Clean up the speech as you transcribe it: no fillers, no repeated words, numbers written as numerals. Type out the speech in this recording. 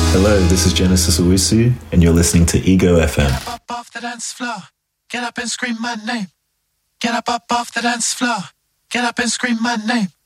Hello, this is Genesis Owusu, and you're listening to Ego FM. Get up off the dance floor. Get up and scream my name. Get up off the dance floor. Get up and scream my name.